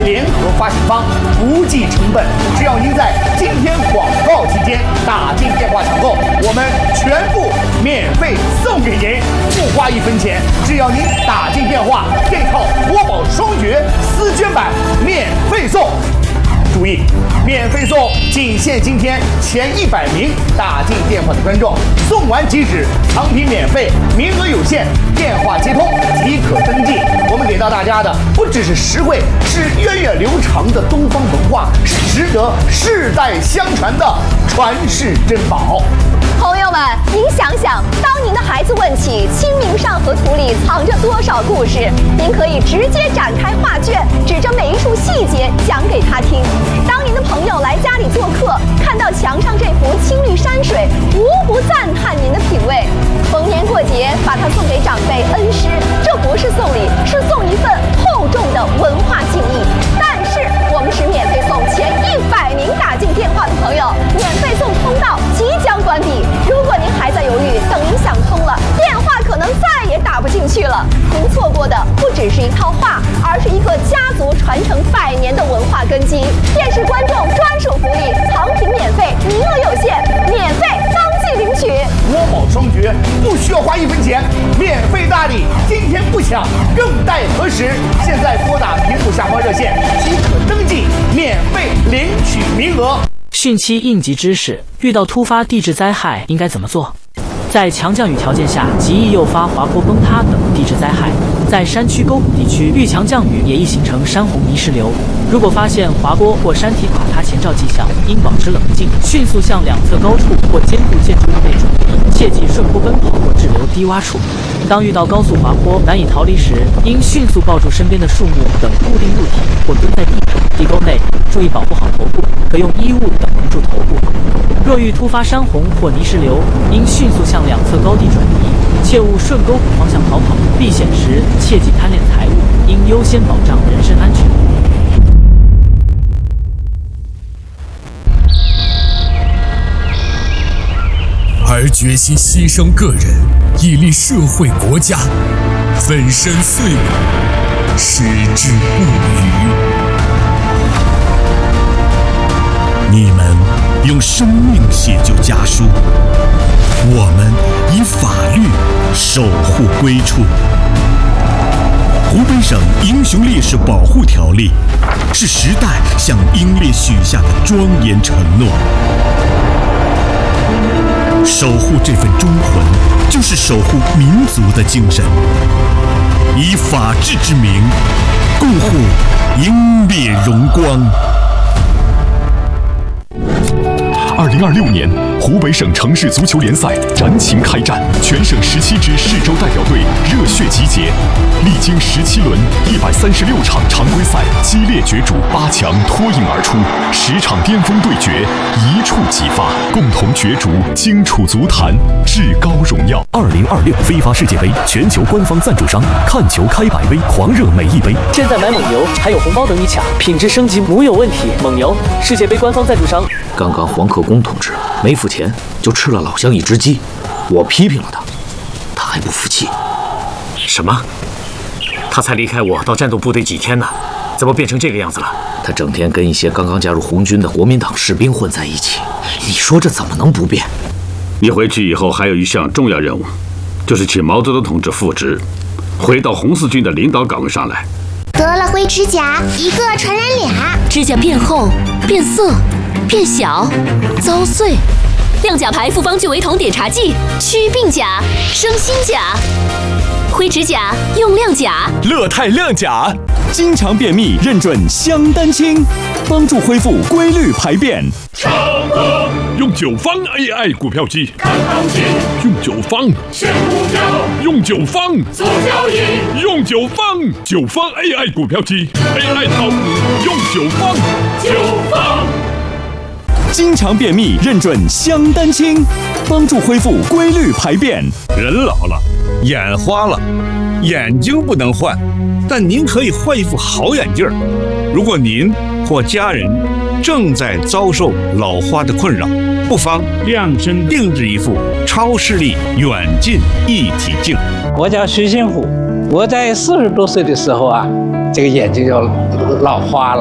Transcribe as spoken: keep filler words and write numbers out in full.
联合发行方，不计成本，只要您在今天广告期间打进电话抢购，我们全部免费送给您，不花一分钱。只要您打进电话，这套国宝双绝丝绢版免费送。注意，免费送，仅限今天前一百名打进电话的观众，送完即止，藏品免费，名额有限，电话接通即可登记。我们给到大家的不只是实惠，是源远流长的东方文化，是值得世代相传的传世珍宝。 朋友们，您想想，当您的孩子问起《清明上河图》里藏着多少故事，您可以直接展开画卷，指着每一处细节讲给他听。当您的朋友来家里做客，看到墙上这幅青绿山水，无不赞叹您的品味。逢年过节，把它送给长辈恩师，这不是送礼，是送一份厚重的文化敬意。但是我们是免费送前一百名打进电话的朋友，免费送通道即将关闭。如果您还在犹豫，等您想通了，电话可能再也打不进去了。您错过的不只是一套画，而是一个家族传承百年的文化根基。电视观众专属福利，藏品免费，名额有限，免费当即领取。 国宝双绝，不需要花一分钱，免费大礼，今天不抢，更待何时？现在拨打屏幕下方热线即可登记，免费领取名额。 汛期应急知识：遇到突发地质灾害应该怎么做？在强降雨条件下，极易诱发滑坡、崩塌等地质灾害。在山区沟谷地区，遇强降雨也易形成山洪泥石流。如果发现滑坡或山体垮塌前兆迹象，应保持冷静，迅速向两侧高处或坚固建筑物内转移，切忌顺坡奔跑或滞留低洼处。当遇到高速滑坡难以逃离时，应迅速抱住身边的树木等固定物体，或蹲在地地沟内，注意保护好头部，可用衣物等蒙住头部。若遇突发山洪或泥石流，应迅速向两侧高地转移，切勿顺沟谷方向逃跑。避险时切忌贪恋财物，应优先保障人身安全。 而决心牺牲个人，以立社会国家，粉身碎骨，矢志不渝。你们用生命写就家书，我们以法律守护归处。湖北省英雄烈士保护条例是时代向英烈许下的庄严承诺。守护这份忠魂，就是守护民族的精神。以法治之名，共护英烈荣光。 二零二六年湖北省城市足球联赛燃情开战，全省十七支市州代表队热血集结，历经十七轮一百三十六场常规赛激烈角逐，八强脱颖而出，十场巅峰对决一触即发，共同角逐荆楚足坛至高荣耀。 二零二六非法世界杯全球官方赞助商，看球开百杯，狂热每一杯。 现在买蒙牛还有红包等你抢，品质升级无有问题。蒙牛，世界杯官方赞助商。 刚刚黄克功同志没付钱就吃了老乡一只鸡，我批评了他，他还不服气。 什么？他才离开我到战斗部队几天呢，怎么变成这个样子了？ 他整天跟一些刚刚加入红军的国民党士兵混在一起，你说这怎么能不变？ 你回去以后还有一项重要任务，就是请毛泽东同志复职，回到红四军的领导岗位上来。 得了灰指甲，一个传染俩， 指甲变厚、变色、变小、遭碎。亮甲牌复方聚维酮碘茶剂，祛鬓甲、生新甲。灰指甲用亮甲， 乐泰亮甲，经常便秘认准香丹清，帮助恢复规律排便。 成功用九方 A I 股票机，看行情；用九方选股票，用九方做交易；用九方九方 A I 股票机 ，A I 炒股用九方九方。 经常便秘认准香丹清，帮助恢复规律排便。 人老了，眼花了，眼睛不能换，但您可以换一副好眼镜。如果您或家人正在遭受老花的困扰，不妨量身定制一副超视力远近一体镜。 我叫徐新虎，我在四十多岁的时候啊，这个眼睛就老花了。